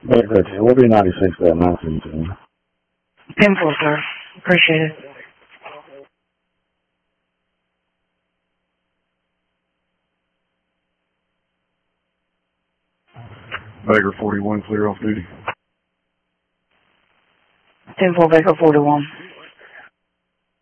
Baker, we'll be 96 at 19. 10-4, sir. Appreciate it. Baker 41, clear off duty. 10-4, Baker 41.